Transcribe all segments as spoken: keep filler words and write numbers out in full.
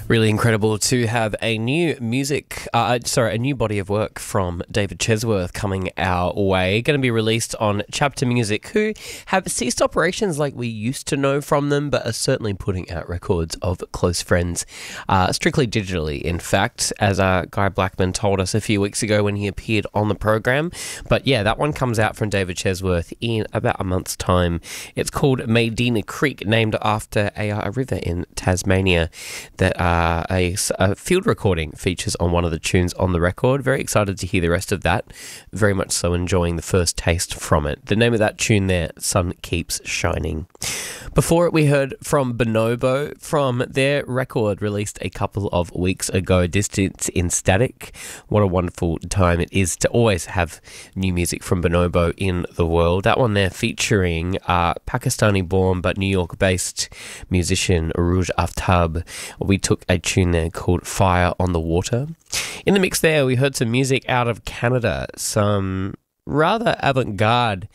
Really incredible to have a new music, uh, sorry, a new body of work from David Chesworth coming our way. Going to be released on Chapter Music, who have ceased operations like we used to know from them, but are certainly putting out records of close friends, uh, strictly digitally, in fact, as uh, Guy Blackman told us a few weeks ago when he appeared on the program. But yeah, that one comes out from David Chesworth in about a month's time. It's called Medina Creek, named after a, a river in Tasmania that uh, a, a field recording features on one of the tunes on the record. Very excited to hear the rest of that. Very much so enjoying the first taste from it. The name of that tune there, Sun Keeps Shining. Before it, we heard from Bonobo from their record released a couple of weeks ago, Distance in Static. What a wonderful time it is to always have new music from Bonobo in the world. That one there featuring uh, Pakistani-born but New York-based musician Rouge Aftab. We took a tune there called Fire on the Water. In the mix there, we heard some music out of Canada, some rather avant-garde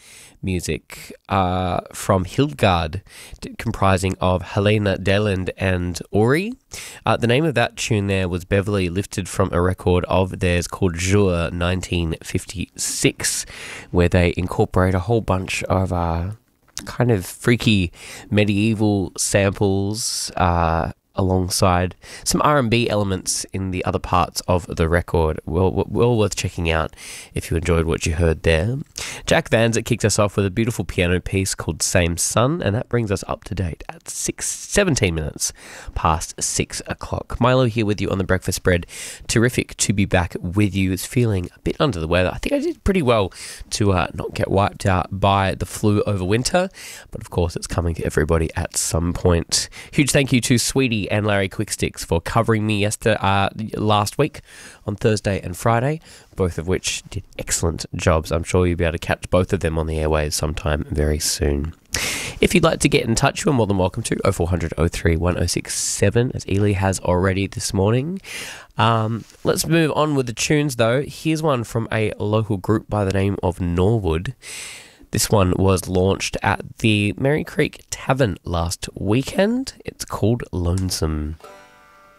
music uh, from Hildegard, comprising of Helena Deland and Ori. Uh, the name of that tune there was Beverly, lifted from a record of theirs called Jour nineteen fifty-six, where they incorporate a whole bunch of uh, kind of freaky medieval samples, uh, alongside some R and B elements in the other parts of the record. Well, well worth checking out if you enjoyed what you heard there. Jack Vanzett kicked us off with a beautiful piano piece called Same Sun, and that brings us up to date at six, seventeen minutes past six o'clock. Milo here with you on the Breakfast Spread. Terrific to be back with you. Is feeling a bit under the weather. I think I did pretty well to uh, not get wiped out by the flu over winter, but of course it's coming to everybody at some point. Huge thank you to Sweetie and Larry Quicksticks for covering me yesterday, uh, last week on Thursday and Friday, both of which did excellent jobs. I'm sure you'll be able to catch both of them on the airwaves sometime very soon. If you'd like to get in touch, you're more than welcome to oh four hundred oh three one oh six seven, as Ely has already this morning. Um, let's move on with the tunes, though. Here's one from a local group by the name of Norwood. This one was launched at the Merry Creek Tavern last weekend. It's called Lonesome.